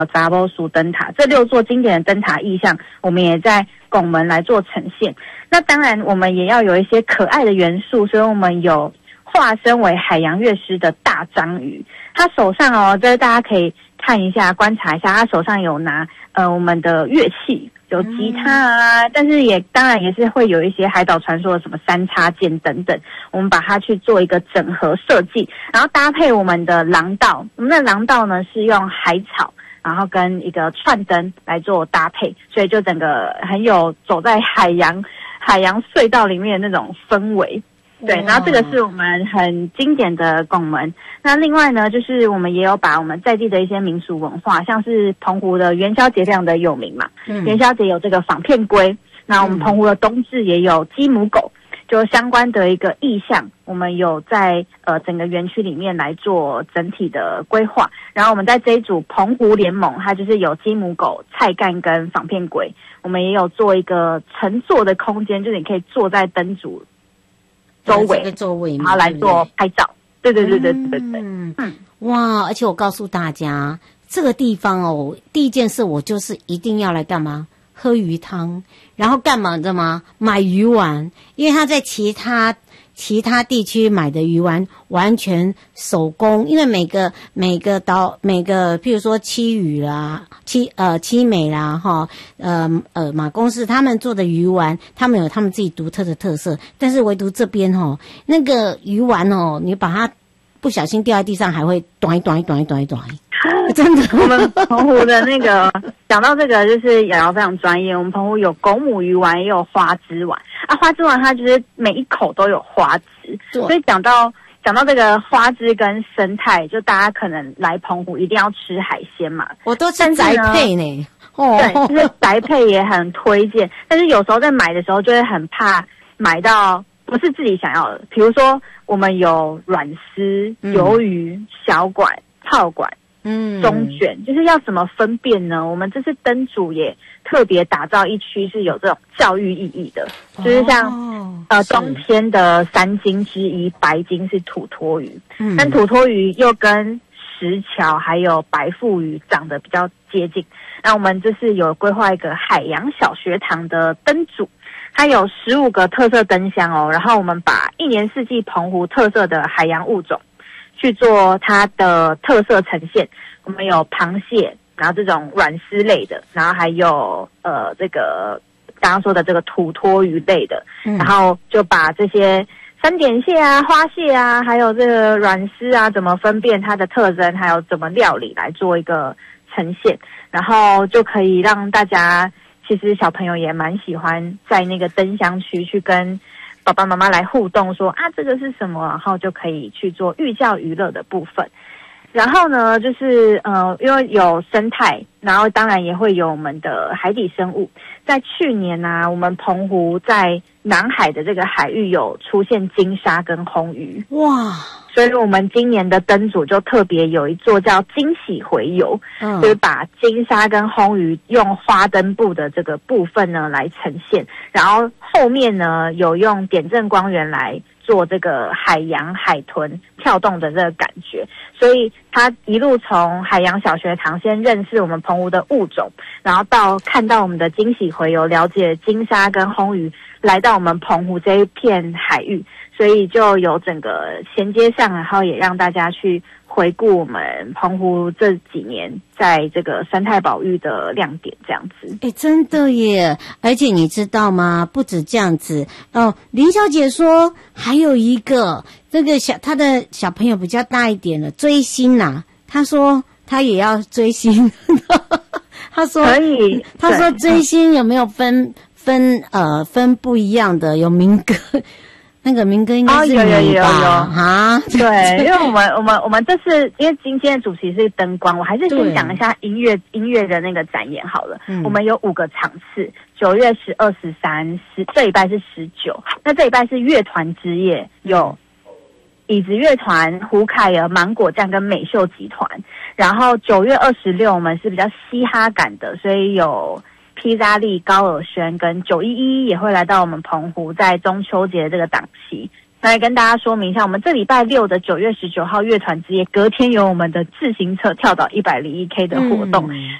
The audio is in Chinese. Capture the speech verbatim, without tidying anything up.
杂波苏灯塔，这六座经典的灯塔意象，我们也在拱门来做呈现。那当然，我们也要有一些可爱的元素，所以我们有化身为海洋乐师的大章鱼，他手上哦，这大家可以看一下、观察一下，他手上有拿呃我们的乐器。有吉他啊，但是也当然也是会有一些海岛传说的什么三叉剑等等，我们把它去做一个整合设计，然后搭配我们的廊道。我们的廊道呢是用海草，然后跟一个串灯来做搭配，所以就整个很有走在海洋海洋隧道里面的那种氛围。对，然后这个是我们很经典的拱门。那另外呢，就是我们也有把我们在地的一些民俗文化，像是澎湖的元宵节非常的有名嘛，嗯、元宵节有这个仿片龟，那我们澎湖的冬至也有鸡母狗，就相关的一个意象，我们有在呃整个园区里面来做整体的规划。然后我们在这一组澎湖联盟，它就是有鸡母狗、菜干跟仿片龟，我们也有做一个乘坐的空间，就是你可以坐在灯组周围， 这个周围， 然后来做拍照。对对对对对对。 嗯嗯，哇！而且我告诉大家，这个地方哦，第一件事我就是一定要来干嘛？喝鱼汤，然后干嘛的吗？买鱼丸，因为他在其他其他地区买的鱼丸完全手工，因为每个每个岛每个，譬如说七屿啦、七呃七美啦、哈呃呃马公司他们做的鱼丸，他们有他们自己独特的特色，但是唯独这边哦，那个鱼丸哦，你把它不小心掉在地上，还会短一短一短一短一短。真的， 我们澎湖的那个讲到这个，就是瑶瑶非常专业。我们澎湖有狗母鱼丸，也有花枝丸啊。花枝丸它就是每一口都有花枝，所以讲到讲到这个花枝跟生态，就大家可能来澎湖一定要吃海鲜嘛。 我都吃宅配呢， 哦，对，就是宅配也很推荐。但是有时候在买的时候，就会很怕买到不是自己想要的。比如说，我们有软丝、鱿鱼、小管、泡管。嗯，中卷就是要怎么分辨呢？我们这次灯组也特别打造一区是有这种教育意义的，哦、就是像呃冬天的三金之一白金是土托鱼，嗯，但土托鱼又跟石桥还有白腹鱼长得比较接近。那我们这次有规划一个海洋小学堂的灯组，它有十五个特色灯箱哦，然后我们把一年四季澎湖特色的海洋物种去做它的特色呈现。我们有螃蟹，然后这种软丝类的，然后还有呃这个刚刚说的这个土托鱼类的，嗯、然后就把这些三点蟹啊、花蟹啊，还有这个软丝啊，怎么分辨它的特征，还有怎么料理来做一个呈现，然后就可以让大家，其实小朋友也蛮喜欢在那个灯箱区去跟爸爸妈妈来互动说，说啊这个是什么，然后就可以去做寓教于乐的部分。然后呢，就是呃，因为有生态，然后当然也会有我们的海底生物。在去年啊，我们澎湖在南海的这个海域有出现金鲨跟红鱼，哇！所以我们今年的灯组就特别有一座叫惊喜回游，嗯，就是把金鲨跟红鱼用花灯布的这个部分呢来呈现，然后后面呢有用点阵光源来做这个海洋海豚跳动的这个感觉，所以他一路从海洋小学堂先认识我们澎湖的物种，然后到看到我们的惊喜回游，了解金鲨跟红鱼来到我们澎湖这一片海域，所以就有整个衔接上，然后也让大家去回顾我们澎湖这几年在这个生态保育的亮点，这样子。 哎，真的耶！而且你知道吗？不止这样子哦，林小姐说还有一个这个小她的小朋友比较大一点了，追星呐、啊。她说她也要追星，她说可以。 她说追星有没有分分呃分不一样的？有民歌。那个民歌应该是你吧？哦，有有有有啊！ 对，因为我们我们我们这次因为今天的主题是灯光，我还是先讲一下音乐音乐的那个展演好了。嗯、我们有五个场次，九月十二、十三、十这礼拜是十九，那这礼拜是乐团之夜，有椅子乐团、胡凯尔、芒果酱跟美秀集团。然后九月二十六我们是比较嘻哈感的，所以有披萨利、高尔宣跟九一一也会来到我们澎湖，在中秋节这个档期来跟大家说明一下，我们这礼拜六的九月十九号乐团之夜，隔天有我们的自行车跳岛一百零一 K 的活动。嗯、